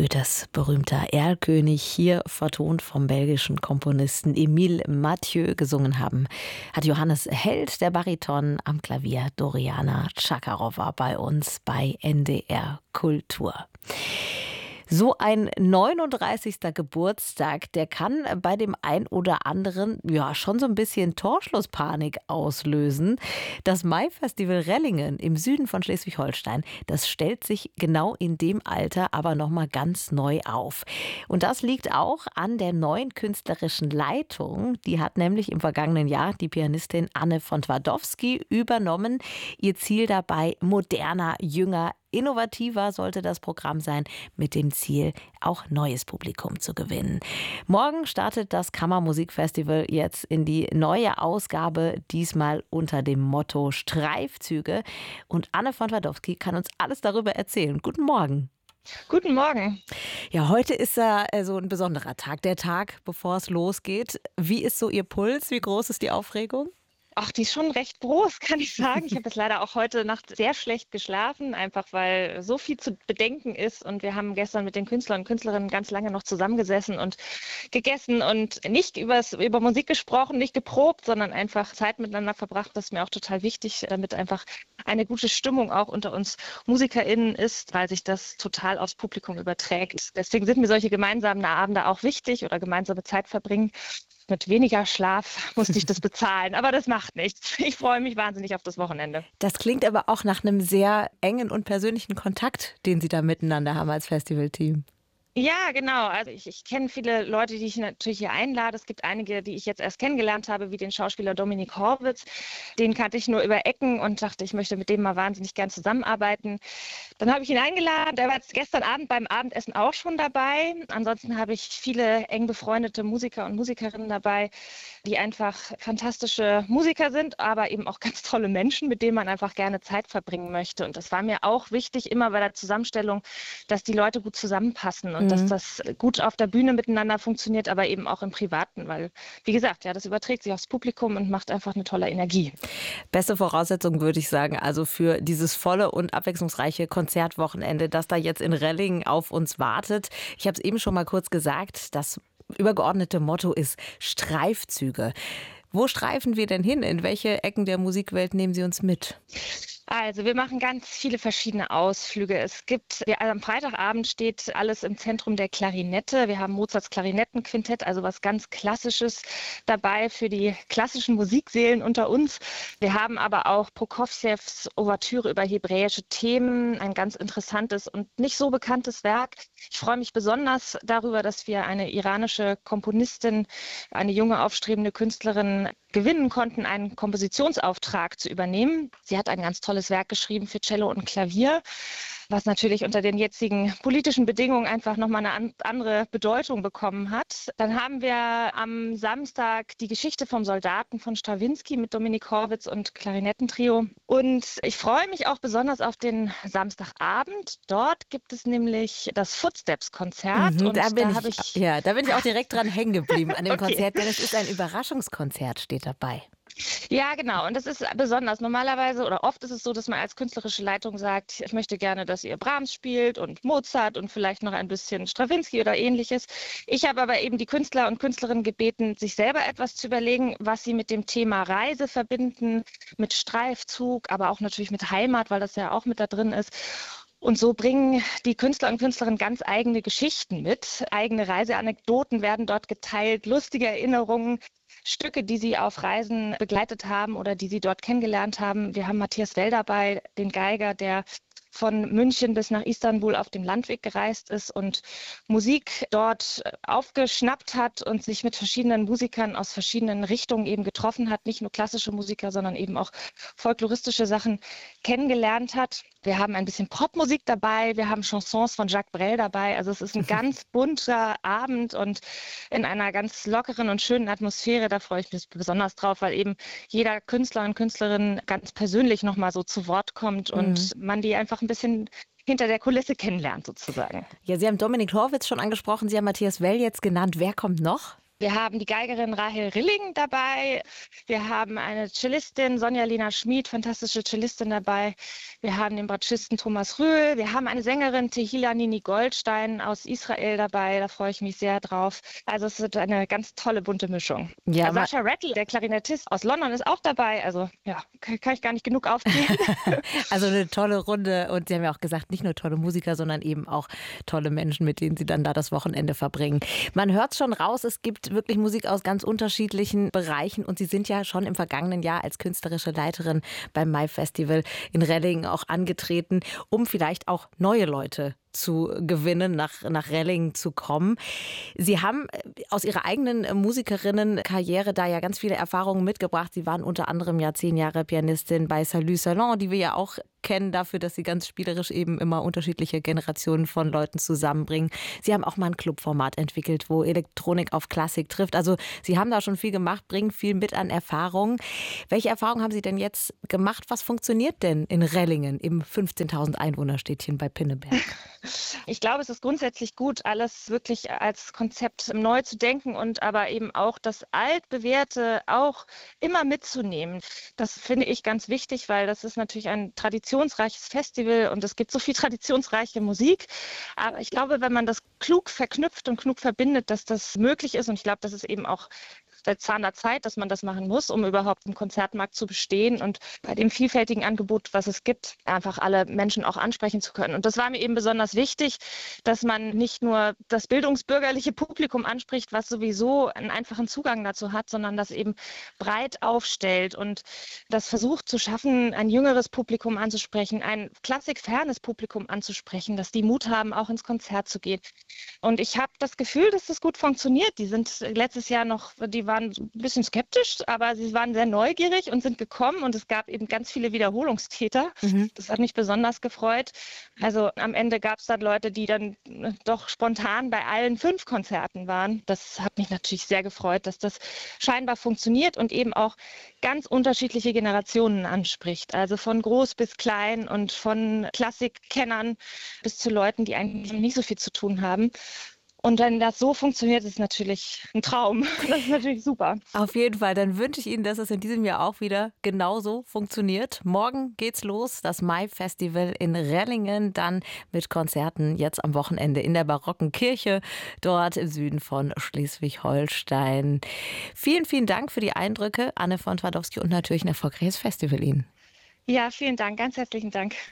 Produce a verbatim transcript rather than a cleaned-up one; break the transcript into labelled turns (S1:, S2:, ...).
S1: Goethes berühmter Erlkönig, hier vertont vom belgischen Komponisten Émile Mathieu. Gesungen haben hat Johannes Held, der Bariton, am Klavier Doriana Chakarova bei uns bei N D R Kultur. So ein neununddreißigster Geburtstag, der kann bei dem ein oder anderen ja schon so ein bisschen Torschlusspanik auslösen. Das Maifestival Rellingen im Süden von Schleswig-Holstein, das stellt sich genau in dem Alter aber nochmal ganz neu auf. Und das liegt auch an der neuen künstlerischen Leitung. Die hat nämlich im vergangenen Jahr die Pianistin Anne von Twardowski übernommen. Ihr Ziel dabei: moderner, jünger, innovativer sollte das Programm sein, mit dem Ziel, auch neues Publikum zu gewinnen. Morgen startet das Kammermusikfestival jetzt in die neue Ausgabe, diesmal unter dem Motto Streifzüge. Und Anne von Twardowski kann uns alles darüber erzählen. Guten Morgen.
S2: Guten Morgen.
S1: Ja, heute ist ja so ein besonderer Tag, der Tag, bevor es losgeht. Wie ist so Ihr Puls? Wie groß ist die Aufregung?
S2: Ach, die ist schon recht groß, kann ich sagen. Ich habe jetzt leider auch heute Nacht sehr schlecht geschlafen, einfach weil so viel zu bedenken ist. Und wir haben gestern mit den Künstlern und Künstlerinnen ganz lange noch zusammengesessen und gegessen und nicht übers, über Musik gesprochen, nicht geprobt, sondern einfach Zeit miteinander verbracht. Das ist mir auch total wichtig, damit einfach eine gute Stimmung auch unter uns MusikerInnen ist, weil sich das total aufs Publikum überträgt. Deswegen sind mir solche gemeinsamen Abende auch wichtig oder gemeinsame Zeit verbringen. Mit weniger Schlaf musste ich das bezahlen, aber das macht nichts. Ich freue mich wahnsinnig auf das Wochenende.
S1: Das klingt aber auch nach einem sehr engen und persönlichen Kontakt, den Sie da miteinander haben als Festivalteam.
S2: Ja, genau. Also ich, ich kenne viele Leute, die ich natürlich hier einlade. Es gibt einige, die ich jetzt erst kennengelernt habe, wie den Schauspieler Dominik Horwitz. Den kannte ich nur über Ecken und dachte, ich möchte mit dem mal wahnsinnig gern zusammenarbeiten. Dann habe ich ihn eingeladen. Der war jetzt gestern Abend beim Abendessen auch schon dabei. Ansonsten habe ich viele eng befreundete Musiker und Musikerinnen dabei, die einfach fantastische Musiker sind, aber eben auch ganz tolle Menschen, mit denen man einfach gerne Zeit verbringen möchte. Und das war mir auch wichtig, immer bei der Zusammenstellung, dass die Leute gut zusammenpassen und dass das gut auf der Bühne miteinander funktioniert, aber eben auch im Privaten, weil, wie gesagt, ja, das überträgt sich aufs Publikum und macht einfach eine tolle Energie.
S1: Beste Voraussetzung, würde ich sagen, also für dieses volle und abwechslungsreiche Konzertwochenende, das da jetzt in Rellingen auf uns wartet. Ich habe es eben schon mal kurz gesagt, das übergeordnete Motto ist Streifzüge. Wo streifen wir denn hin? In welche Ecken der Musikwelt nehmen Sie uns mit?
S2: Also wir machen ganz viele verschiedene Ausflüge. Es gibt, ja, also am Freitagabend steht alles im Zentrum der Klarinette. Wir haben Mozarts Klarinettenquintett, also was ganz Klassisches dabei für die klassischen Musikseelen unter uns. Wir haben aber auch Prokofjews Ouvertüre über hebräische Themen, ein ganz interessantes und nicht so bekanntes Werk. Ich freue mich besonders darüber, dass wir eine iranische Komponistin, eine junge aufstrebende Künstlerin gewinnen konnten, einen Kompositionsauftrag zu übernehmen. Sie hat ein ganz tolles Werk geschrieben für Cello und Klavier, was natürlich unter den jetzigen politischen Bedingungen einfach nochmal eine andere Bedeutung bekommen hat. Dann haben wir am Samstag die Geschichte vom Soldaten von Strawinski mit Dominik Horwitz und Klarinettentrio. Und ich freue mich auch besonders auf den Samstagabend. Dort gibt es nämlich das Footsteps-Konzert.
S1: Mhm,
S2: und
S1: da bin
S2: da habe
S1: ich,
S2: ich
S1: ja, da bin ich auch direkt dran hängen geblieben an dem
S2: Okay.
S1: Konzert, denn es ist ein Überraschungskonzert, steht dabei.
S2: Ja, genau. Und das ist besonders. Normalerweise oder oft ist es so, dass man als künstlerische Leitung sagt, ich möchte gerne, dass ihr Brahms spielt und Mozart und vielleicht noch ein bisschen Strawinski oder ähnliches. Ich habe aber eben die Künstler und Künstlerinnen gebeten, sich selber etwas zu überlegen, was sie mit dem Thema Reise verbinden, mit Streifzug, aber auch natürlich mit Heimat, weil das ja auch mit da drin ist. Und so bringen die Künstler und Künstlerinnen ganz eigene Geschichten mit. Eigene Reiseanekdoten werden dort geteilt, lustige Erinnerungen, Stücke, die sie auf Reisen begleitet haben oder die sie dort kennengelernt haben. Wir haben Matthias Well dabei, den Geiger, der von München bis nach Istanbul auf dem Landweg gereist ist und Musik dort aufgeschnappt hat und sich mit verschiedenen Musikern aus verschiedenen Richtungen eben getroffen hat. Nicht nur klassische Musiker, sondern eben auch folkloristische Sachen kennengelernt hat. Wir haben ein bisschen Popmusik dabei, wir haben Chansons von Jacques Brel dabei. Also es ist ein ganz bunter Abend und in einer ganz lockeren und schönen Atmosphäre. Da freue ich mich besonders drauf, weil eben jeder Künstler und Künstlerin ganz persönlich nochmal so zu Wort kommt und man die einfach ein bisschen hinter der Kulisse kennenlernt sozusagen.
S1: Ja, Sie haben Dominik Horwitz schon angesprochen, Sie haben Matthias Well jetzt genannt. Wer kommt noch?
S2: Wir haben die Geigerin Rahel Rilling dabei. Wir haben eine Cellistin, Sonja-Lina Schmid, fantastische Cellistin dabei. Wir haben den Bratschisten Thomas Rühl. Wir haben eine Sängerin, Tehila Nini Goldstein aus Israel dabei. Da freue ich mich sehr drauf. Also es wird eine ganz tolle, bunte Mischung.
S1: Ja, ma-
S2: Sascha Rattle, der Klarinettist aus London, ist auch dabei. Also ja, kann kann ich gar nicht genug aufzählen.
S1: Also eine tolle Runde und Sie haben ja auch gesagt, nicht nur tolle Musiker, sondern eben auch tolle Menschen, mit denen Sie dann da das Wochenende verbringen. Man hört schon raus, es gibt wirklich Musik aus ganz unterschiedlichen Bereichen und Sie sind ja schon im vergangenen Jahr als künstlerische Leiterin beim Mai Festival in Rellingen auch angetreten, um vielleicht auch neue Leute zu gewinnen, nach, nach Rellingen zu kommen. Sie haben aus Ihrer eigenen Musikerinnenkarriere da ja ganz viele Erfahrungen mitgebracht. Sie waren unter anderem ja zehn Jahre Pianistin bei Salut Salon, die wir ja auch kennen dafür, dass sie ganz spielerisch eben immer unterschiedliche Generationen von Leuten zusammenbringen. Sie haben auch mal ein Clubformat entwickelt, wo Elektronik auf Klassik trifft. Also Sie haben da schon viel gemacht, bringen viel mit an Erfahrungen. Welche Erfahrungen haben Sie denn jetzt gemacht? Was funktioniert denn in Rellingen, im fünfzehntausend Einwohnerstädtchen bei Pinneberg?
S2: Ich glaube, es ist grundsätzlich gut, alles wirklich als Konzept neu zu denken und aber eben auch das Altbewährte auch immer mitzunehmen. Das finde ich ganz wichtig, weil das ist natürlich ein traditionsreiches Festival und es gibt so viel traditionsreiche Musik. Aber ich glaube, wenn man das klug verknüpft und klug verbindet, dass das möglich ist und ich glaube, das ist eben auch der Zahn der Zeit, dass man das machen muss, um überhaupt im Konzertmarkt zu bestehen und bei dem vielfältigen Angebot, was es gibt, einfach alle Menschen auch ansprechen zu können. Und das war mir eben besonders wichtig, dass man nicht nur das bildungsbürgerliche Publikum anspricht, was sowieso einen einfachen Zugang dazu hat, sondern das eben breit aufstellt und das versucht zu schaffen, ein jüngeres Publikum anzusprechen, ein klassikfernes Publikum anzusprechen, dass die Mut haben, auch ins Konzert zu gehen. Und ich habe das Gefühl, dass das gut funktioniert. Die sind letztes Jahr noch, die waren ein bisschen skeptisch, aber sie waren sehr neugierig und sind gekommen und es gab eben ganz viele Wiederholungstäter.
S1: Mhm.
S2: Das hat mich besonders gefreut. Also am Ende gab es dann Leute, die dann doch spontan bei allen fünf Konzerten waren. Das hat mich natürlich sehr gefreut, dass das scheinbar funktioniert und eben auch ganz unterschiedliche Generationen anspricht. Also von groß bis klein und von Klassikkennern bis zu Leuten, die eigentlich nicht so viel zu tun haben. Und wenn das so funktioniert, ist es natürlich ein Traum. Das ist natürlich super.
S1: Auf jeden Fall, dann wünsche ich Ihnen, dass es in diesem Jahr auch wieder genauso funktioniert. Morgen geht's los, das Mai Festival in Rellingen, dann mit Konzerten jetzt am Wochenende in der barocken Kirche, dort im Süden von Schleswig-Holstein. Vielen, vielen Dank für die Eindrücke, Anne von Twardowski, und natürlich ein erfolgreiches Festival Ihnen.
S2: Ja, vielen Dank, ganz herzlichen Dank.